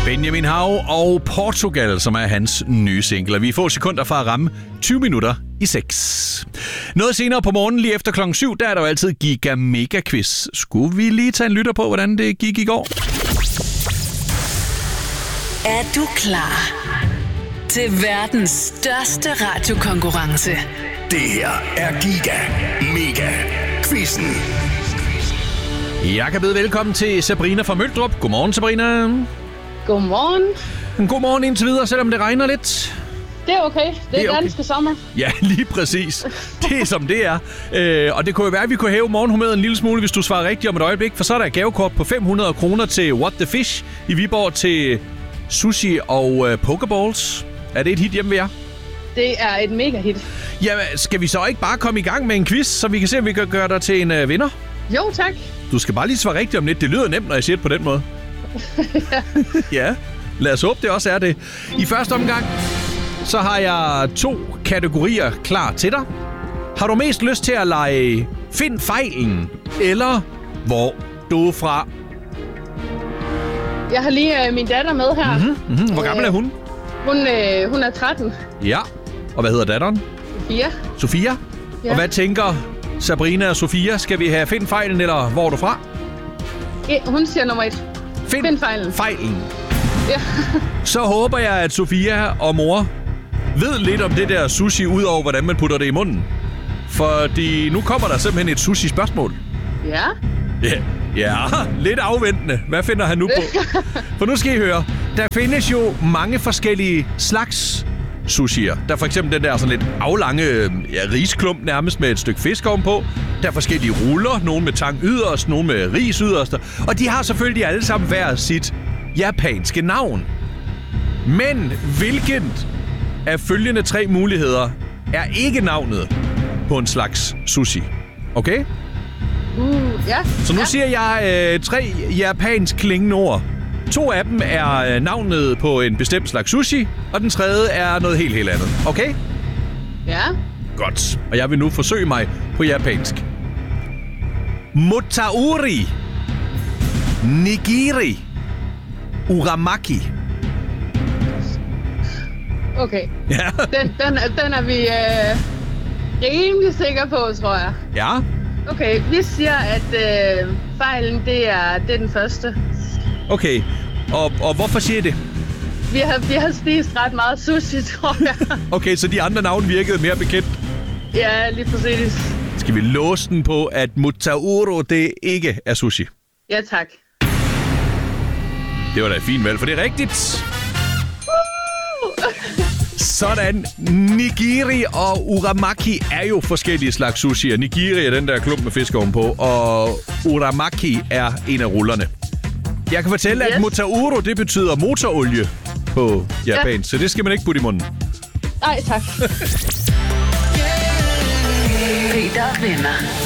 Benjamin Hav og Portugal, som er hans nye single. Vi får sekunder fra at ramme 20 minutter i 6. Noget senere på morgenen, lige efter klokken 7, der er der jo altid Giga Mega Quiz. Skulle vi lige tage en lytter på, hvordan det gik i går? Er du klar til verdens største radiokonkurrence? Det her er Giga Mega Quizzen. Jeg kan byde velkommen til Sabrina fra Møldrup. Godmorgen, Sabrina. Godmorgen. Godmorgen indtil videre, selvom det regner lidt. Det er okay. Det er danske sommer. Ja, lige præcis. Det er som det er. Og det kunne jo være, at vi kunne hæve morgenhumøret en lille smule, hvis du svarer rigtigt om et øjeblik. For så er der et gavekort på 500 kroner til What the Fish i Viborg til sushi og pokeballs. Er det et hit hjemme ved jer? Det er et mega hit. Jamen, skal vi så ikke bare komme i gang med en quiz, så vi kan se, om vi kan gøre dig til en vinder? Jo, tak. Du skal bare lige svare rigtigt om lidt. Det lyder nemt, når jeg siger det på den måde. Ja, lad os håbe, det også er det. I første omgang, så har jeg 2 kategorier klar til dig. Har du mest lyst til at lege Find fejlen, eller Hvor du er fra? Jeg har lige min datter med her. Hvor gammel er hun? Hun er 13. Ja, og hvad hedder datteren? Sofia. Sofia? Ja. Og hvad tænker Sabrina og Sofia? Skal vi have Find fejlen, eller Hvor er du fra? Ja, hun siger nummer 1. Find fejlen. Fejlen. Ja. Så håber jeg, at Sofia og mor ved lidt om det der sushi, ud over hvordan man putter det i munden. Fordi nu kommer der simpelthen et sushi-spørgsmål. Ja. Ja, lidt afventende. Hvad finder han nu på? For nu skal I høre. Der findes jo mange forskellige slags sushier. Der er for eksempel den der sådan lidt aflange risklump nærmest med et stykke fisk ovenpå. Der er forskellige ruller. Nogle med tang yderst, nogle med ris yderst. Og de har selvfølgelig alle sammen hver sit japanske navn. Men hvilket af følgende 3 muligheder er ikke navnet på en slags sushi? Okay? Ja. Så nu siger jeg 3 japansk klingende ord. 2 af dem er navnet på en bestemt slags sushi, og den tredje er noget helt andet. Okay? Ja. Godt. Og jeg vil nu forsøge mig på japansk. Motauri, nigiri, uramaki. Okay. Ja. Den er vi rimelig sikre på, tror jeg. Ja. Okay, vi siger, at fejlen, det er den første. Okay. Og hvorfor siger I det? Vi har spist ret meget sushi, tror jeg. Okay, så de andre navne virkede mere bekendt. Ja, lige præcis. Skal vi låse den på, at Mutauro, det ikke er sushi? Ja, tak. Det var da et fint valg, for det er rigtigt. Sådan. Nigiri og uramaki er jo forskellige slags sushi. Nigiri er den der klump med fisk ovenpå, og uramaki er en af rullerne. Jeg kan fortælle, at Motauro, det betyder motorolie på japansk, så det skal man ikke putte i munden. Nej, tak. Peter vinder.